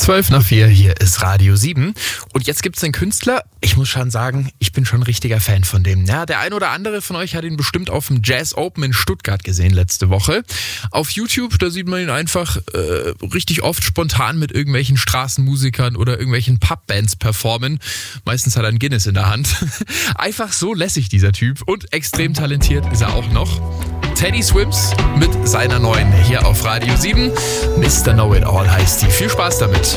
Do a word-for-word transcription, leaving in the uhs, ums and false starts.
zwölf nach vier, hier ist Radio sieben. Und jetzt gibt's einen Künstler, ich muss schon sagen, ich bin schon ein richtiger Fan von dem. Ja, der ein oder andere von euch hat ihn bestimmt auf dem Jazz Open in Stuttgart gesehen letzte Woche. Auf YouTube, da sieht man ihn einfach äh, richtig oft spontan mit irgendwelchen Straßenmusikern oder irgendwelchen Pubbands performen. Meistens hat er ein Guinness in der Hand. Einfach so lässig, dieser Typ. Und extrem talentiert ist er auch noch. Teddy Swims mit seiner neuen hier auf Radio sieben. Mister Know-It-All heißt sie. Viel Spaß damit.